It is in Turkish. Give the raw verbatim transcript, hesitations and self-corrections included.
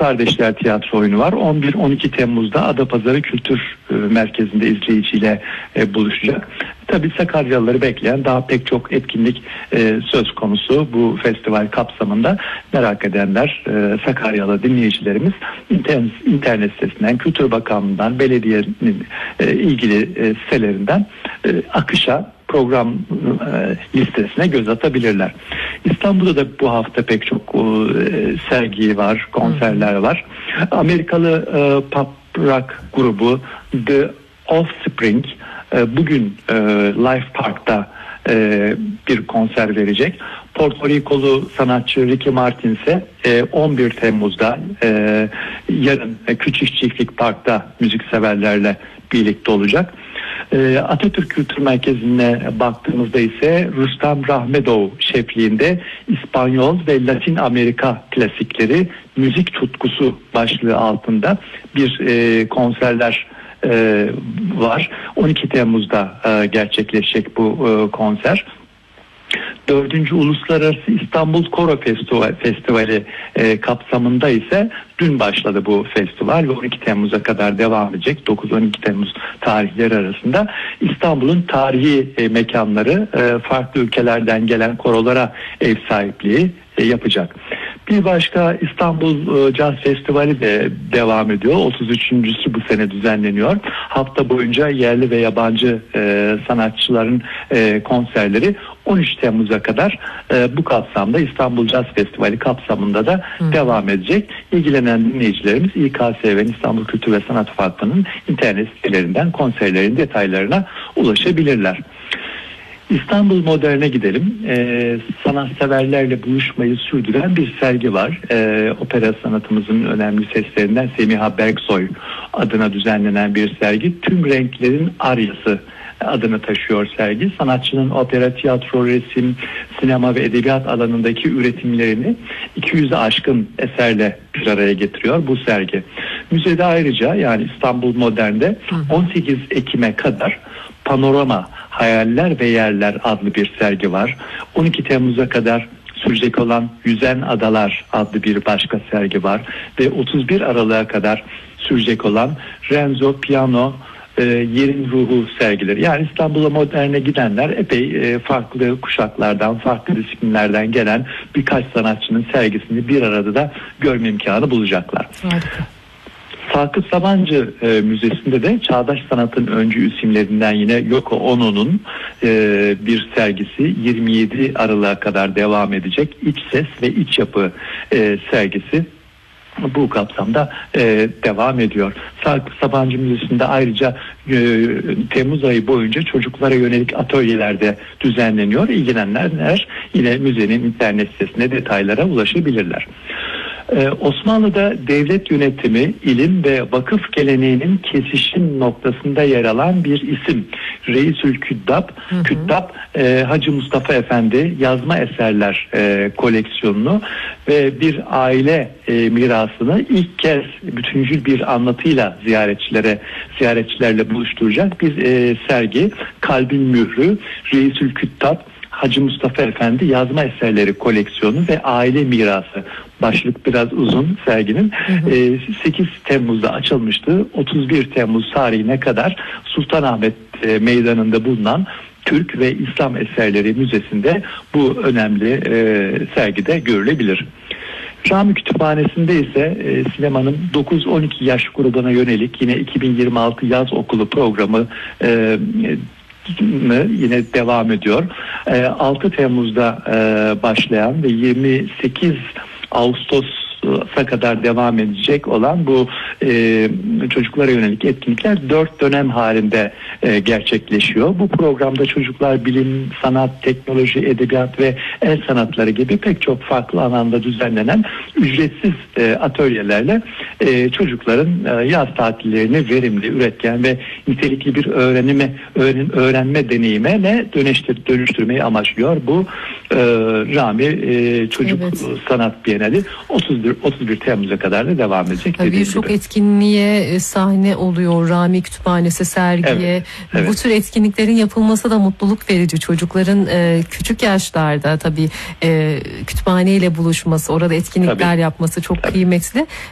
Kardeşler tiyatro oyunu var. on bir on iki Temmuz'da Adapazarı Kültür e, Merkezi'nde izleyiciyle e, buluşacak. Tabii Sakaryalıları bekleyen daha pek çok etkinlik e, söz konusu bu festival kapsamında. Merak edenler, e, Sakaryalı dinleyicilerimiz internet, internet sitesinden, Kültür Bakanlığı'ndan, belediyenin e, ilgili e, sitelerinden e, akışa, program e, listesine göz atabilirler. İstanbul'da da bu hafta pek çok e, sergi var, konserler var. Amerikalı e, pop rock grubu The Offspring e, bugün e, Life Park'ta e, bir konser verecek. Porto Rikolu sanatçı Ricky Martin ise e, on bir Temmuz'da e, yarın e, Küçük Çiftlik Park'ta müzikseverlerle birlikte olacak. Atatürk Kültür Merkezi'ne baktığımızda ise Rustam Rahmedov şefliğinde İspanyol ve Latin Amerika klasikleri müzik tutkusu başlığı altında bir e, konserler e, var. on iki Temmuz'da e, gerçekleşecek bu e, konser. Dördüncü Uluslararası İstanbul Koro Festivali, Festivali e, kapsamında ise dün başladı bu festival ve on iki Temmuz'a kadar devam edecek. dokuz on iki Temmuz tarihleri arasında İstanbul'un tarihi e, mekanları e, farklı ülkelerden gelen korolara ev sahipliği e, yapacak. Bir başka İstanbul e, Caz Festivali de devam ediyor. otuz üçüncüsü bu sene düzenleniyor. Hafta boyunca yerli ve yabancı e, sanatçıların e, konserleri on üç Temmuz'a kadar e, bu kapsamda İstanbul Caz Festivali kapsamında da Hı. devam edecek. İlgilenen dinleyicilerimiz İ K S V'nin İstanbul Kültür ve Sanat Vakfı'nın internet sitelerinden konserlerin detaylarına ulaşabilirler. İstanbul Modern'e gidelim. Ee, sanatseverlerle buluşmayı sürdüren bir sergi var. Ee, opera sanatımızın önemli seslerinden Semiha Berksoy adına düzenlenen bir sergi. Tüm renklerin aryası adını taşıyor sergi. Sanatçının opera, tiyatro, resim, sinema ve edebiyat alanındaki üretimlerini iki yüze aşkın eserle bir araya getiriyor bu sergi. Müzede ayrıca, yani İstanbul Modern'de on sekiz Ekim'e kadar Panorama, Hayaller ve Yerler adlı bir sergi var. on iki Temmuz'a kadar sürecek olan Yüzen Adalar adlı bir başka sergi var. Ve otuz bir Aralık'a kadar sürecek olan Renzo Piano, e, Yerin Ruhu sergileri. Yani İstanbul'a Modern'e gidenler epey e, farklı kuşaklardan, farklı disiplinlerden gelen birkaç sanatçının sergisini bir arada da görme imkanı bulacaklar. Harika. Sakıp Sabancı e, Müzesi'nde de çağdaş sanatın öncü isimlerinden yine Yoko Ono'nun e, bir sergisi yirmi yedi Aralık'a kadar devam edecek. İç Ses ve İç Yapı e, sergisi bu kapsamda e, devam ediyor. Sakıp Sabancı Müzesi'nde ayrıca e, Temmuz ayı boyunca çocuklara yönelik atölyelerde düzenleniyor. İlgilenenler yine müzenin internet sitesine detaylara ulaşabilirler. Ee, Osmanlı'da devlet yönetimi, ilim ve vakıf geleneğinin kesişim noktasında yer alan bir isim. Reisül Küttab, hı hı. Küttab e, Hacı Mustafa Efendi yazma eserler e, koleksiyonunu ve bir aile e, mirasını ilk kez bütüncül bir anlatıyla ziyaretçilere ziyaretçilerle buluşturacak bir e, sergi. Kalbin Mührü, Reisül Küttab Hacı Mustafa Efendi yazma eserleri koleksiyonu ve aile mirası. Başlık biraz uzun serginin. Hı hı. E, sekiz Temmuz'da açılmıştı. otuz bir Temmuz tarihine kadar Sultanahmet e, Meydanı'nda bulunan Türk ve İslam Eserleri Müzesi'nde bu önemli e, sergide görülebilir. Rami Kütüphanesi'nde ise e, sinemanın dokuz on iki yaş grubuna yönelik yine iki bin yirmi altı yaz okulu programı e, yine devam ediyor. altı Temmuz'da başlayan ve yirmi sekiz Ağustos'a kadar devam edecek olan bu e, çocuklara yönelik etkinlikler dört dönem halinde e, gerçekleşiyor. Bu programda çocuklar bilim, sanat, teknoloji, edebiyat ve el sanatları gibi pek çok farklı alanda düzenlenen ücretsiz e, atölyelerle e, çocukların e, yaz tatillerini verimli, üretken ve nitelikli bir öğrenime, öğren, öğrenme deneyimine dönüştür, dönüştürmeyi amaçlıyor. Bu e, Rami e, Çocuk evet. Sanat Bienali otuz bir, otuz bir Temmuz'a kadar da devam edecek. Birçok etkinliğe sahne oluyor. Rami Kütüphanesi, sergiye. Evet, evet. Bu tür etkinliklerin yapılması da mutluluk verici. Çocukların e, küçük yaşlarda tabii e, kütüphaneyle buluşması, orada etkinlikler tabii. yapması çok tabii. kıymetli.